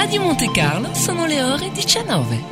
Radio Monte Carlo sono le ore 19.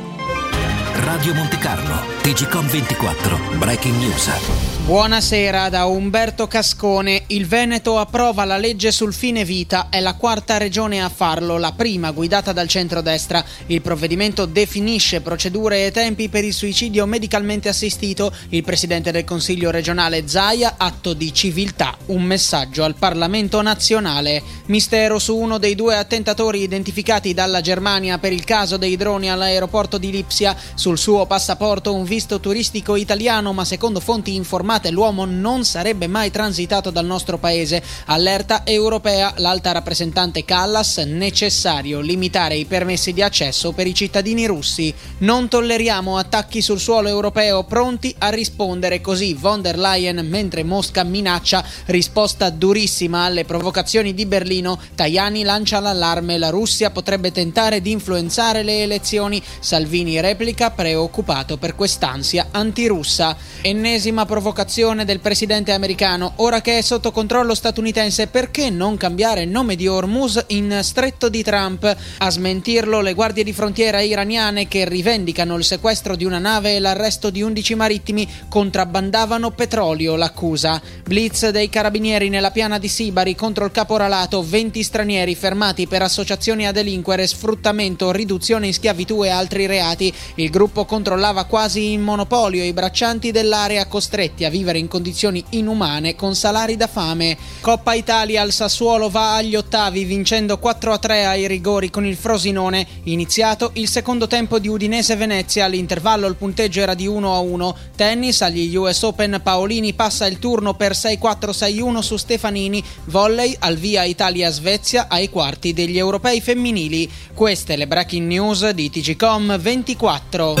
Radio Monte Carlo, TGcom 24, Breaking News. Buonasera da Umberto Cascone. Il Veneto approva la legge sul fine vita, è la quarta regione a farlo, la prima guidata dal centrodestra. Il provvedimento definisce procedure e tempi per il suicidio medicalmente assistito. Il presidente del Consiglio regionale Zaia, atto di civiltà, un messaggio al Parlamento nazionale. Mistero su uno dei due attentatori identificati dalla Germania per il caso dei droni all'aeroporto di Lipsia. Sul suo passaporto un visto turistico italiano, ma secondo fonti informate l'uomo non sarebbe mai transitato dal nostro paese. Allerta europea, l'alta rappresentante Kallas, necessario limitare i permessi di accesso per i cittadini russi. Non tolleriamo attacchi sul suolo europeo, pronti a rispondere, così von der Leyen, mentre Mosca minaccia risposta durissima alle provocazioni di Berlino. Tajani lancia l'allarme, la Russia potrebbe tentare di influenzare le elezioni. Salvini replica, preoccupato per quest'ansia antirussa. Ennesima provocazione del presidente americano. Ora che è sotto controllo statunitense, perché non cambiare il nome di Hormuz in Stretto di Trump? A smentirlo le guardie di frontiera iraniane, che rivendicano il sequestro di una nave e l'arresto di 11 marittimi, contrabbandavano petrolio, l'accusa. Blitz dei carabinieri nella piana di Sibari contro il caporalato, 20 stranieri fermati per associazioni a delinquere, sfruttamento, riduzione in schiavitù e altri reati. Il gruppo controllava quasi in monopolio i braccianti dell'area, costretti a vivere in condizioni inumane con salari da fame. Coppa Italia, il Sassuolo va agli ottavi vincendo 4-3 ai rigori con il Frosinone. Iniziato il secondo tempo di Udinese-Venezia, all'intervallo il punteggio era di 1-1. Tennis, agli US Open Paolini passa il turno per 6-4-6-1 su Stefanini. Volley, al via Italia-Svezia ai quarti degli europei femminili. Queste le breaking news di TGcom 24.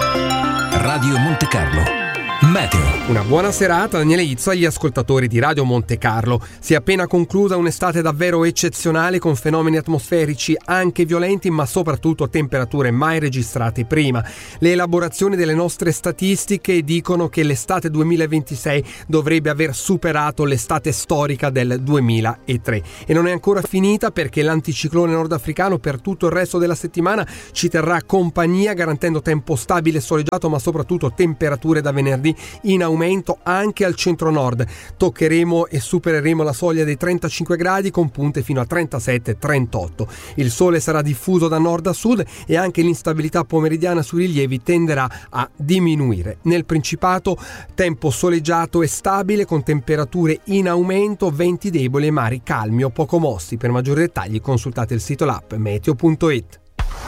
Radio Monte Carlo. Meteo. Una buona serata, Daniele Izzo agli ascoltatori di Radio Monte Carlo. Si è appena conclusa un'estate davvero eccezionale, con fenomeni atmosferici anche violenti, ma soprattutto temperature mai registrate prima. Le elaborazioni delle nostre statistiche dicono che l'estate 2026 dovrebbe aver superato l'estate storica del 2003. E non è ancora finita, perché l'anticiclone nordafricano per tutto il resto della settimana ci terrà compagnia, garantendo tempo stabile e soleggiato, ma soprattutto temperature da venerdì in aumento anche al centro-nord. Toccheremo e supereremo la soglia dei 35 gradi con punte fino a 37-38. Il sole sarà diffuso da nord a sud e anche l'instabilità pomeridiana sui rilievi tenderà a diminuire. Nel Principato tempo soleggiato e stabile con temperature in aumento, venti deboli e mari calmi o poco mossi. Per maggiori dettagli consultate il sito l'app meteo.it.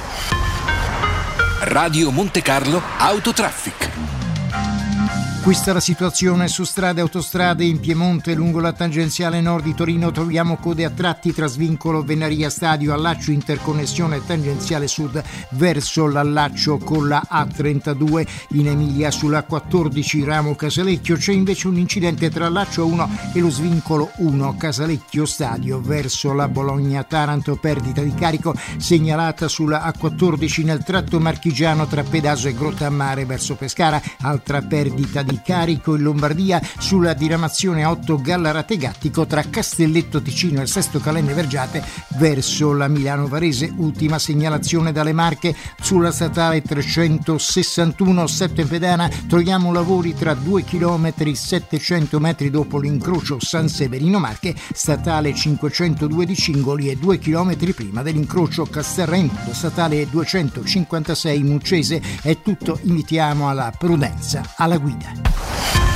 Radio Monte Carlo Autotraffic. Questa è la situazione su strade e autostrade. In Piemonte, lungo la tangenziale nord di Torino, troviamo code a tratti tra svincolo Venaria Stadio, allaccio interconnessione tangenziale sud verso l'allaccio con la A32. In Emilia, sulla 14 ramo Casalecchio, c'è invece un incidente tra allaccio 1 e lo svincolo 1 Casalecchio Stadio verso la Bologna-Taranto. Perdita di carico segnalata sulla A14 nel tratto marchigiano tra Pedaso e Grottammare verso Pescara. Altra perdita di carico in Lombardia sulla diramazione 8 Gallarate-Gattico tra Castelletto Ticino e Sesto Calenne Vergiate verso la Milano Varese. Ultima segnalazione dalle Marche sulla statale 361 Settempedana, troviamo lavori tra 2 km 700 metri dopo l'incrocio San Severino Marche, statale 502 di Cingoli e 2 km prima dell'incrocio Castelraimondo, statale 256 Muccese. È tutto, invitiamo alla prudenza alla guida.